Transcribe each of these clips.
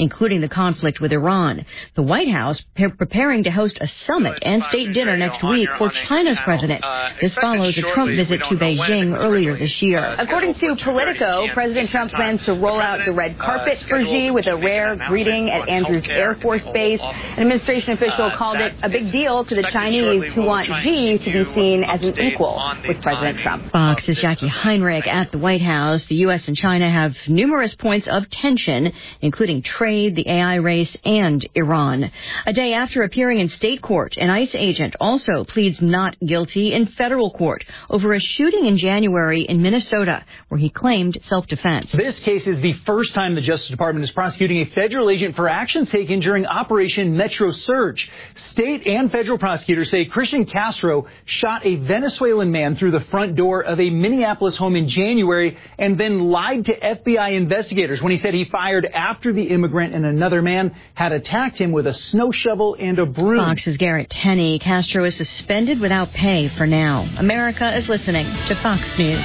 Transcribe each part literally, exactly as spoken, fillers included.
including the conflict with Iran. The White House pre- preparing to host a summit and state dinner next week for China's president. This follows a Trump visit to Beijing earlier this year. According to Politico, President Trump plans to roll out the red carpet for Xi with a rare greeting at Andrews Air Force Base. An administration official called it a big deal to the Chinese, who want Xi to be seen as an equal with President Trump. Fox's Jackie Heinrich at the White House. The U S and China have numerous points of tension, including trade, the A I race, and Iran. A day after appearing in state court, an ICE agent also pleads not guilty in federal court over a shooting in January in Minnesota, where he claimed self-defense. This case is the first time the Justice Department is prosecuting a federal agent for actions taken during Operation Metro Surge. State and federal prosecutors say Christian Castro shot a Venezuelan man through the front door of a Minneapolis home in January and then lied to F B I investigators when he said he fired after the immigrant and another man had attacked him with a snow shovel and a broom. Fox's Garrett Tenney. Castro is suspended without pay for now. America is listening to Fox News.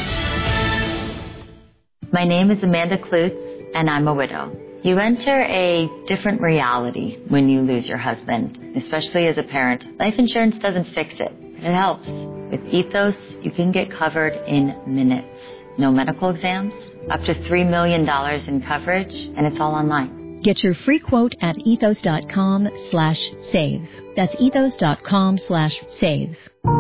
My name is Amanda Klutz, and I'm a widow. You enter a different reality when you lose your husband, especially as a parent. Life insurance doesn't fix it, but it helps. With Ethos, you can get covered in minutes. No medical exams, up to three million dollars in coverage, and it's all online. Get your free quote at ethos.com slash save. That's ethos.com slash save.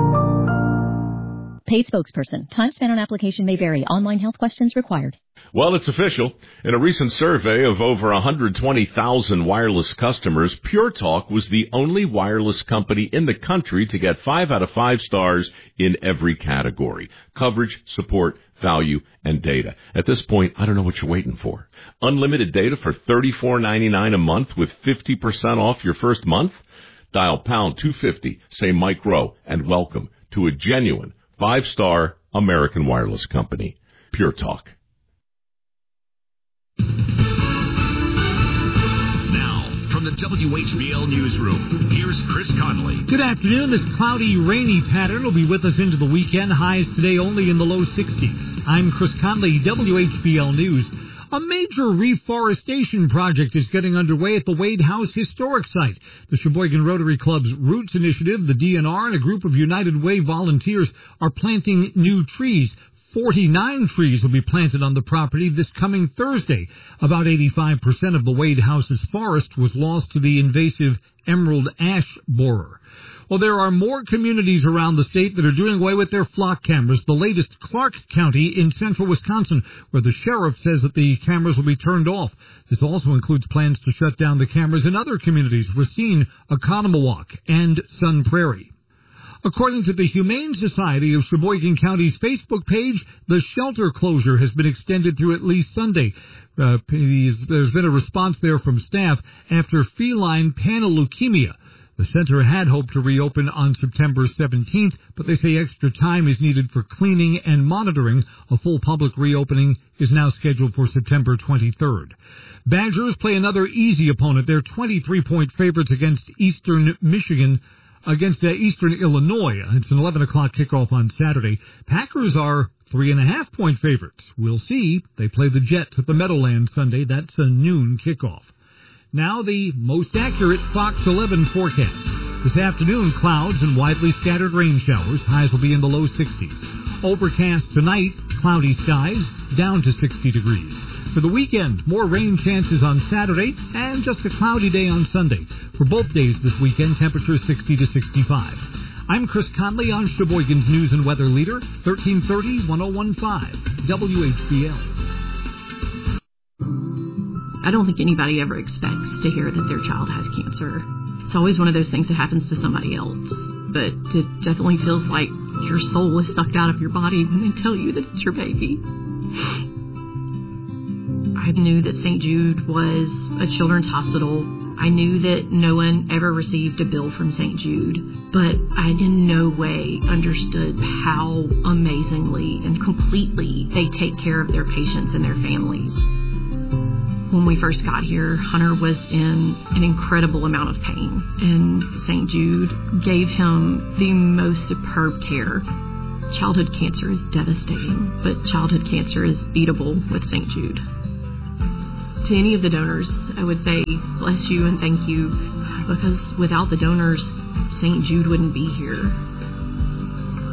Paid spokesperson. Time spent on application may vary. Online health questions required. Well, it's official. In a recent survey of over one hundred twenty thousand wireless customers, Pure Talk was the only wireless company in the country to get five out of five stars in every category: coverage, support, value, and data. At this point, I don't know what you're waiting for. Unlimited data for thirty-four ninety-nine a month with fifty percent off your first month? Dial pound two fifty, say Mike Rowe, and welcome to a genuine five-star American wireless company. Pure Talk. Now, from the W H B L Newsroom, here's Chris Conley. Good afternoon. This cloudy, rainy pattern will be with us into the weekend. Highs today only in the low sixties. I'm Chris Conley, W H B L News. A major reforestation project is getting underway at the Wade House Historic Site. The Sheboygan Rotary Club's Roots Initiative, the D N R, and a group of United Way volunteers are planting new trees. forty-nine trees will be planted on the property this coming Thursday. About eighty-five percent of the Wade House's forest was lost to the invasive emerald ash borer. Well, there are more communities around the state that are doing away with their flock cameras. The latest, Clark County in central Wisconsin, where the sheriff says that the cameras will be turned off. This also includes plans to shut down the cameras in other communities: Racine, Oconomowoc, and Sun Prairie. According to the Humane Society of Sheboygan County's Facebook page, the shelter closure has been extended through at least Sunday. Uh, there's been a response there from staff after feline panleukemia. The center had hoped to reopen on September seventeenth, but they say extra time is needed for cleaning and monitoring. A full public reopening is now scheduled for September twenty-third. Badgers play another easy opponent. They're twenty-three point favorites against Eastern Michigan, against uh, Eastern Illinois. It's an eleven o'clock kickoff on Saturday. Packers are three and a half point favorites. We'll see. They play the Jets at the Meadowlands Sunday. That's a noon kickoff. Now the most accurate Fox eleven forecast. This afternoon, clouds and widely scattered rain showers. Highs will be in the low sixties. Overcast tonight, cloudy skies, down to sixty degrees. For the weekend, more rain chances on Saturday and just a cloudy day on Sunday. For both days this weekend, temperatures sixty to sixty-five. I'm Chris Conley on Sheboygan's News and Weather Leader, thirteen thirty, ten fifteen, W H B L. I don't think anybody ever expects to hear that their child has cancer. It's always one of those things that happens to somebody else. But it definitely feels like your soul is sucked out of your body when they tell you that it's your baby. I knew that Saint Jude was a children's hospital. I knew that no one ever received a bill from Saint Jude, but I in no way understood how amazingly and completely they take care of their patients and their families. When we first got here, Hunter was in an incredible amount of pain, and Saint Jude gave him the most superb care. Childhood cancer is devastating, but childhood cancer is beatable with Saint Jude. To any of the donors, I would say bless you and thank you, because without the donors, Saint Jude wouldn't be here.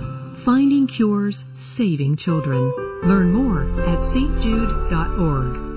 Finding cures, saving children. Learn more at s t jude dot org.